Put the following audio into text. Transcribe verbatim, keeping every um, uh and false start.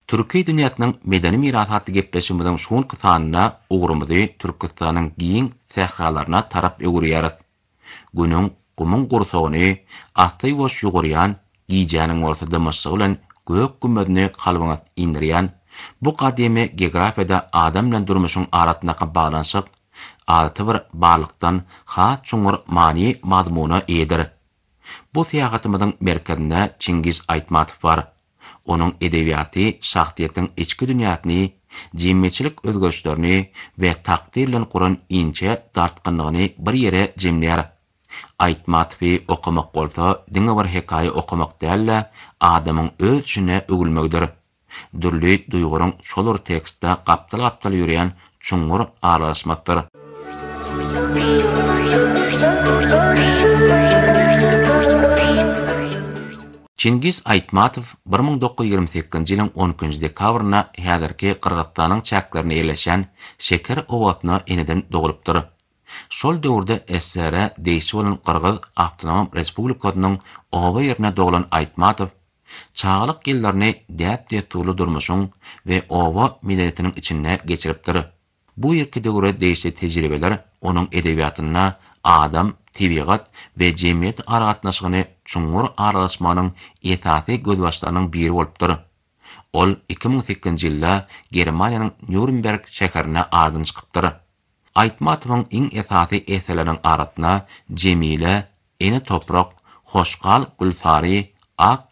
Türkiýe dünýäsiniň medeni mirasaty gepleşimiziň şonky sanyna ugurumyzy Türkistanyň giň sähralaryna tarap öwürýäris. Günüň gumyň gursagyny asty boş ýugurýan giýjäniň ortada maşgy bilen gök gümmedini kalbyňa indirýän bu gadymy geografiýada adam bilen durmuşyň aratyna baglanşyp, adaty bir barlykdan has çuňur many mazmuny edir. Bu syýagatymyzyň merkezinde Çingiz Aýtmatow bar. Onun edebiýaty şahsiýetiň içki dünýäsini, jemmeçilik özgörüşlerini we takdirlen kuran inçe dartgynlygyny bir ýere jemleýär. Aýtmatowy okumak bolsa, diňe bir hekaýe okumak däl, adamyň öz içine ögülmekdir. Dürli duýguryň şolar tekstde gapdal-gapdal ýürýän çuňur aralaşmakdyr. Çingiz Aýtmatow bir ming dokuz yüz ýygrimi sekizinji ýylyň on üçinji dekabryna häzirki Kyrgyzstanyň çäklerine ýerleşen Şeker owatyna eneden dogulypdyr. Şol döwürde S S R deýişi bolan Kyrgyz Awtonom Respublikasynyň owa ýerine dogulan Aýtmatow çağlyk ýyllaryny däp-däp tuly durmuşyň we owa milletiniň içine geçiripdir. Bu ýerki döwürde deýişli tejribeler onuň edebiýatyna adam, tebigat we jemgyýet aragatnaşygyny çuňur aralaşmanyň esasy gözbaşlarynyň biri bolupdyr. Ol iki ming sekizinji ýylda Germaniýanyň Nürnberg şäherine ardyň çykypdyr. Aýtmatowyň iň esasy eserleriniň aratyna Jemile, Eni toprak, Hoşgal, Gülsari, Ak